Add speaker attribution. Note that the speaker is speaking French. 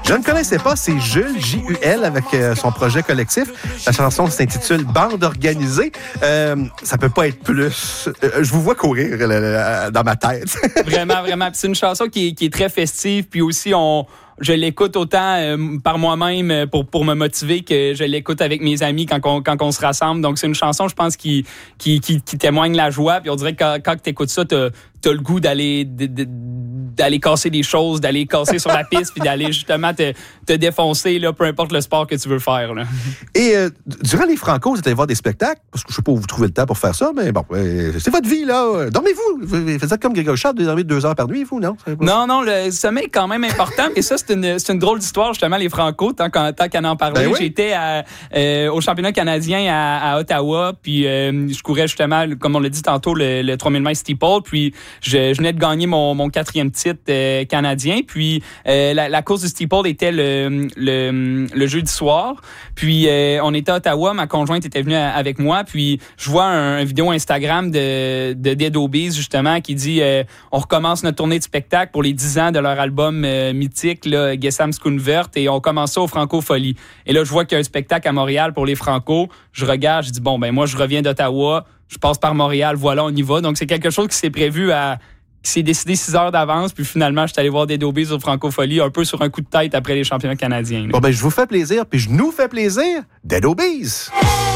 Speaker 1: Je ne connaissais pas, c'est Jules, J-U-L, avec son projet collectif. La chanson s'intitule Bande organisée. Ça peut pas être plus. Je vous vois courir dans ma tête.
Speaker 2: Vraiment, vraiment. Puis c'est une chanson qui est très festive, puis aussi je l'écoute autant par moi-même pour me motiver que je l'écoute avec mes amis quand on se rassemble. Donc, c'est une chanson, je pense, qui témoigne la joie. Puis on dirait que quand tu écoutes ça, t'as le goût d'aller casser des choses, d'aller casser sur la piste, puis d'aller justement te défoncer, là, peu importe le sport que tu veux faire. Là.
Speaker 1: Et durant les Franco, vous êtes allé voir des spectacles? Parce que je sais pas où vous trouvez le temps pour faire ça, mais bon, c'est votre vie, là. Dormez-vous. Vous faites comme Grégory Charles, vous dormez 2 heures par nuit, vous, non?
Speaker 2: Non, le sommeil est quand même important. Et ça, c'est une drôle d'histoire, justement, les Franco, tant qu'on en parlait.
Speaker 1: Ben oui.
Speaker 2: J'étais au championnat canadien à Ottawa, puis je courais justement, comme on l'a dit tantôt, le 3000 mètres steeple, puis je venais de gagner mon 4e titre canadien, puis la course du steeple était le jeudi soir, puis on était à Ottawa, ma conjointe était venue avec moi, puis je vois une vidéo Instagram de Dead Obeez, justement, qui dit on recommence notre tournée de spectacle pour les 10 ans de leur album mythique, là, Gesam Skoonvert, et on commence ça au Franco-Folie. Et là, je vois qu'il y a un spectacle à Montréal pour les Franco. Je regarde, je dis, bon, ben moi, je reviens d'Ottawa, je passe par Montréal, voilà, on y va. Donc, c'est quelque chose qui s'est prévu qui s'est décidé 6 heures d'avance, puis finalement, je suis allé voir Dead Obeez au Franco-Folie, un peu sur un coup de tête après les championnats canadiens. Là.
Speaker 1: Bon, ben, je vous fais plaisir, puis je nous fais plaisir. Dead Obeez!